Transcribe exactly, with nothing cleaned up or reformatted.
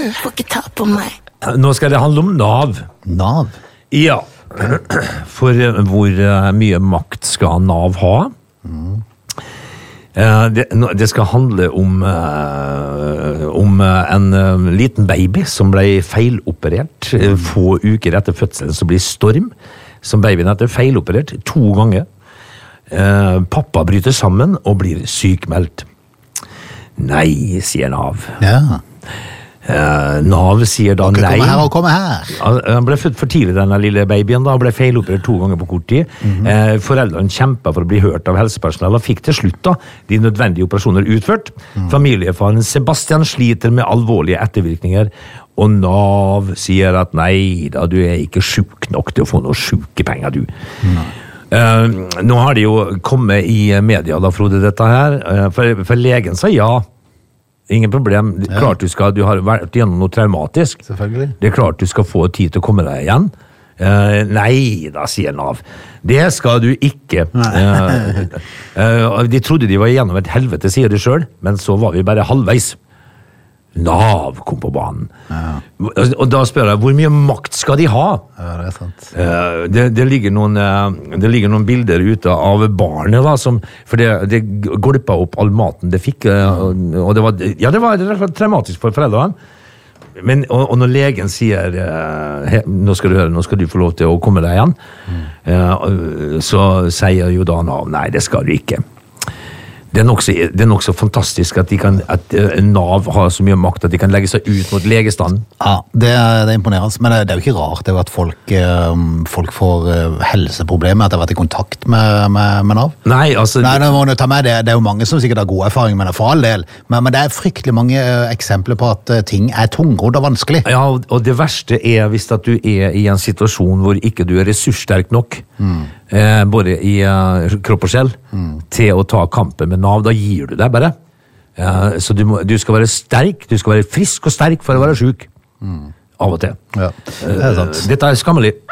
får ikke ta på meg. Nå skal det handle om Nav. Nav? Ja, for hvor mye makt skal Nav ha? Mm. Det, det skal handle om, om en liten baby som ble feiloperert få uker etter fødselen, som blir storm, som babyen etter feiloperert to ganger. Pappa bryter sammen og blir sykmeldt. Nei, sier Nav. Ja. Uh, Nav sier da nei. Kom her og kom her. Han ble født for tidlig, denne lille babyen da, ble feiloperert to ganger på kort tid. Mm-hmm. uh, Foreldrene kjempet for å bli hørt av helsepersonell og fikk til slutt da de nødvendige operasjoner utført. Mm. Familiefaren Sebastian sliter med alvorlige ettervirkninger, og Nav sier at nei da, du er ikke syk nok til å få noen sykepenger, du. Mm. Uh, nå har de jo kommet i media da, Frode, dette her, uh, for, for legen sa ja. Ingen problem. Det er klart du skal, du har vært gjennom noe traumatisk. Selvfølgelig. Det er klart du skal få tid til å komme deg igjen. Uh, nei, da sier Nav. Det skal du ikke. Uh, uh, de trodde de var gjennom et helvete, sier de selv, men så var vi bare halvveis. Nav kom på banen. Ja. Og da spør jeg, hvor mye makt skal de ha? Ja, det er sant. Uh, det, det, ligger noen, uh, det ligger noen bilder ute av barnet, da, som, for det, det gulpet opp all maten det fikk, uh, og det var, ja, det var, det var traumatisk for foreldrene. Men, og, og når legen sier, uh, he, nå skal du høre, nå skal du få lov til å komme deg igjen, mm. uh, så sier jo da Nav, nei, det skal du ikke. Det er nok så, det er nok så fantastisk at, de kan, at Nav har så mye makt at de kan legge seg ut mot legestanden. Ja, det er, det er imponerende, men det, det er jo ikke rart det er jo at folk, folk får helseproblemer at de har vært i kontakt med, med, med Nav. Nei, altså... Nei, det, må du ta med, det, det er jo mange som sikkert har god erfaring med det for all del, men, men det er fryktelig mange eksempler på at ting er tungrodd og vanskelig. Ja, og det verste er hvis at du er i en situasjon hvor ikke du er ressurssterk nok, mm. eh, både i uh, kropp og sjel, mm. til å ta kampen med Nav, da gir du deg bare. Ja, så du, må, du skal være sterk, du skal være frisk og sterk for å være syk. Mm. Av og til. Ja, det er sant. Dette er skammelig.